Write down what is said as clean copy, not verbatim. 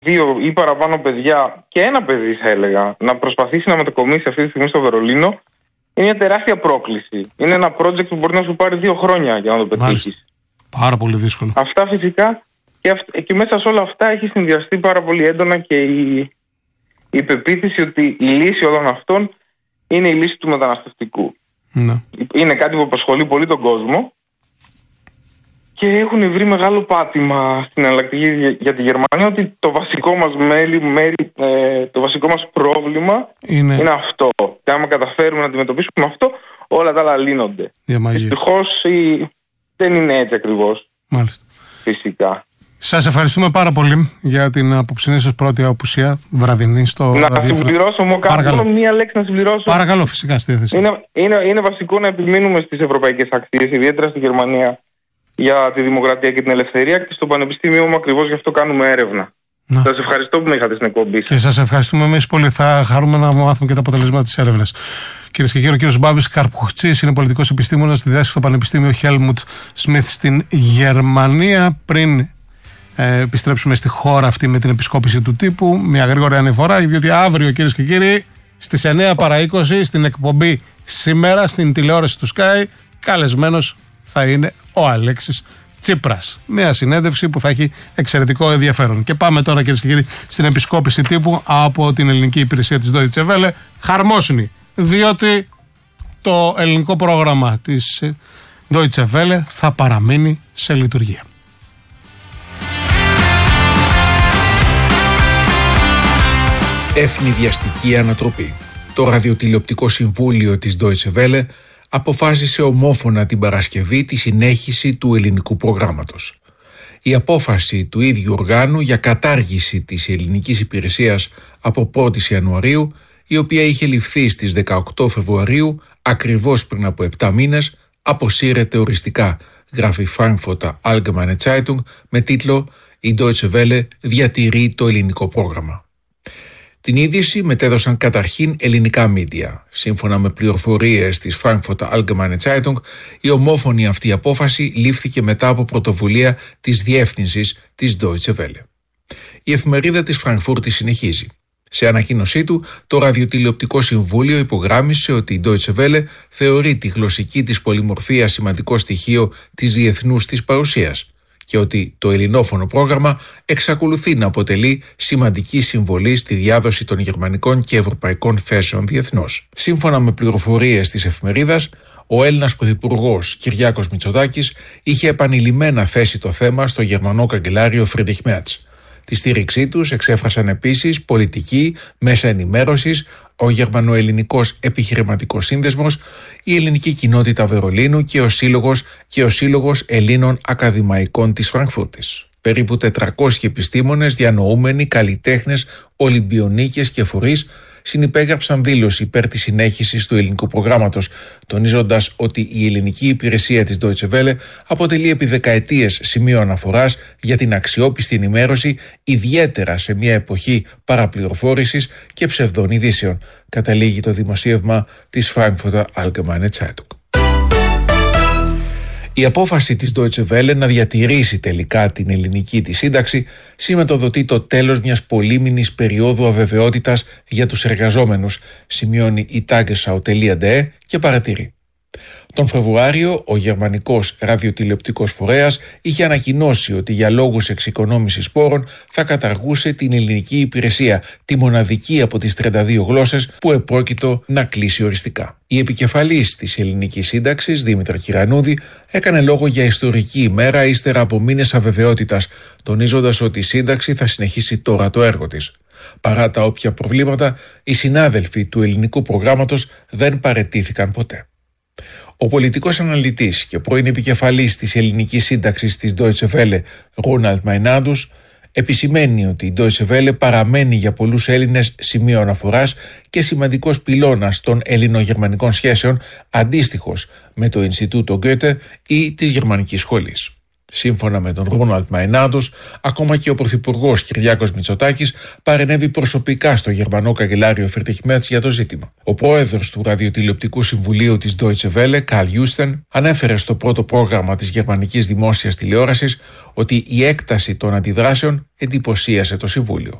2 ή παραπάνω παιδιά και ένα παιδί, θα έλεγα, να προσπαθήσει να μετακομίσει αυτή τη στιγμή στο Βερολίνο, είναι μια τεράστια πρόκληση. Είναι ένα project που μπορεί να σου πάρει 2 χρόνια για να το πετύχεις. Πάρα πολύ δύσκολο. Αυτά φυσικά. Και μέσα σε όλα αυτά έχει συνδυαστεί πάρα πολύ έντονα και η πεποίθηση ότι η λύση όλων αυτών είναι η λύση του μεταναστευτικού. Ναι. Είναι κάτι που απασχολεί πολύ τον κόσμο και έχουν βρει μεγάλο πάτημα στην εναλλακτική για τη Γερμανία ότι το βασικό μας το βασικό μας πρόβλημα είναι αυτό. Και άμα καταφέρουμε να αντιμετωπίσουμε αυτό, όλα τα άλλα λύνονται. Δυστυχώς δεν είναι έτσι ακριβώς. Μάλιστα. Φυσικά. Σας ευχαριστούμε πάρα πολύ για την απόψινή σας πρώτη απουσία βραδινή στο ραδιόφωνο. Να συμπληρώσω μόνο μία λέξη να συμπληρώσω. Παρακαλώ, φυσικά, στη διάθεση. Είναι βασικό να επιμείνουμε στις ευρωπαϊκές αξίες, ιδιαίτερα στη Γερμανία, για τη δημοκρατία και την ελευθερία, και στο Πανεπιστήμιο μου ακριβώς γι' αυτό κάνουμε έρευνα. Σας ευχαριστώ που με είχατε στην εκπομπή σας. Και σας ευχαριστούμε εμείς πολύ. Θα χαρούμε να μάθουμε και τα αποτελέσματα της έρευνας. Κυρίες και κύριοι, ο κύριος Μπάμπης Καρπουχτσής είναι πολιτικός επιστήμονας, διδάσκει στο Πανεπιστήμιο Helmut Schmidt στην Γερμανία. Πριν επιστρέψουμε στη χώρα αυτή με την επισκόπηση του τύπου, μια γρήγορη αναφορά, διότι αύριο, κυρίες και κύριοι, στις 9 παρά 20, στην εκπομπή Σήμερα, στην τηλεόραση του Sky, καλεσμένος θα είναι ο Αλέξης Τσίπρας. Μια συνέντευξη που θα έχει εξαιρετικό ενδιαφέρον. Και πάμε τώρα, κυρίες και κύριοι, στην επισκόπηση τύπου από την ελληνική υπηρεσία της Deutsche Welle. Χαρμόσυνη, διότι το ελληνικό πρόγραμμα της Deutsche Welle θα παραμείνει σε λειτουργία. Ευνηδιαστική ανατροπή. Το ραδιοτηλεοπτικό συμβούλιο της Deutsche Welle αποφάσισε ομόφωνα την Παρασκευή τη συνέχιση του ελληνικού προγράμματος. Η απόφαση του ίδιου οργάνου για κατάργηση της ελληνικής υπηρεσίας από 1η Ιανουαρίου, η οποία είχε ληφθεί στις 18 Φεβρουαρίου, ακριβώς πριν από 7 μήνες, αποσύρεται οριστικά, γράφει Frankfurter Allgemeine Zeitung με τίτλο «Η Deutsche Welle διατηρεί το ελληνικό πρόγραμμα». Την είδηση μετέδωσαν καταρχήν ελληνικά μίντια. Σύμφωνα με πληροφορίες της Frankfurter Allgemeine Zeitung, η ομόφωνη αυτή απόφαση λήφθηκε μετά από πρωτοβουλία της διεύθυνσης της Deutsche Welle. Η εφημερίδα της Φραγκφούρτης συνεχίζει. Σε ανακοίνωσή του, το Ραδιοτηλεοπτικό Συμβούλιο υπογράμμισε ότι η Deutsche Welle θεωρεί τη γλωσσική της πολυμορφία σημαντικό στοιχείο της διεθνούς της παρουσίας και ότι το ελληνόφωνο πρόγραμμα εξακολουθεί να αποτελεί σημαντική συμβολή στη διάδοση των γερμανικών και ευρωπαϊκών θέσεων διεθνώς. Σύμφωνα με πληροφορίες της εφημερίδας, ο Έλληνας Πρωθυπουργός Κυριάκος Μητσοτάκης είχε επανειλημμένα θέσει το θέμα στο Γερμανό καγκελάριο Φρίντριχ Μέρτς. Τη στήριξή τους εξέφρασαν επίσης πολιτικοί, μέσα ενημέρωσης, ο Γερμανοελληνικός Επιχειρηματικός Σύνδεσμος, η Ελληνική Κοινότητα Βερολίνου και ο Σύλλογος Ελλήνων Ακαδημαϊκών της Φραγκφούρτης. Περίπου 400 επιστήμονες, διανοούμενοι, καλλιτέχνες, ολυμπιονίκες και φορείς συνυπέγραψαν δήλωση υπέρ της συνέχισης του ελληνικού προγράμματος, τονίζοντας ότι η ελληνική υπηρεσία της Deutsche Welle αποτελεί επί δεκαετίες σημείο αναφοράς για την αξιόπιστη ενημέρωση, ιδιαίτερα σε μια εποχή παραπληροφόρησης και ψευδών ειδήσεων, καταλήγει το δημοσίευμα της Frankfurter Allgemeine Zeitung. Η απόφαση της Deutsche Welle να διατηρήσει τελικά την ελληνική της σύνταξη σηματοδοτεί το τέλος μιας πολύμηνης περίοδου αβεβαιότητας για τους εργαζόμενους, σημειώνει η Tagesschau.de και παρατηρεί. Τον Φεβρουάριο, ο γερμανικός ραδιοτηλεοπτικός φορέας είχε ανακοινώσει ότι για λόγους εξοικονόμησης πόρων θα καταργούσε την ελληνική υπηρεσία, τη μοναδική από τις 32 γλώσσες που επρόκειτο να κλείσει οριστικά. Η επικεφαλής της ελληνικής σύνταξης, Δήμητρα Κυρανούδη, έκανε λόγο για ιστορική ημέρα ύστερα από μήνες αβεβαιότητας, τονίζοντας ότι η σύνταξη θα συνεχίσει τώρα το έργο της. Παρά τα όποια προβλήματα, οι συνάδελφοι του ελληνικού προγράμματος δεν παραιτήθηκαν ποτέ. Ο πολιτικός αναλυτής και πρώην επικεφαλής της ελληνικής σύνταξης της Deutsche Welle, Ρούναλντ Μαϊνάντους, επισημαίνει ότι η Deutsche Welle παραμένει για πολλούς Έλληνες σημείο αναφοράς και σημαντικός πυλώνας των ελληνογερμανικών σχέσεων, αντίστοιχος με το Ινστιτούτο Γκέτε ή της Γερμανικής Σχολής. Σύμφωνα με τον Ρόναλντ Μαϊνάρντος, ακόμα και ο Πρωθυπουργός Κυριάκος Μητσοτάκης παρενέβη προσωπικά στο Γερμανό καγκελάριο Φρίντριχ Μέρτς για το ζήτημα. Ο πρόεδρος του Ραδιοτηλεοπτικού Συμβουλίου της Deutsche Welle, Καρλ Γιούστεν, ανέφερε στο πρώτο πρόγραμμα της γερμανικής δημόσιας τηλεόρασης ότι η έκταση των αντιδράσεων εντυπωσίασε το Συμβούλιο.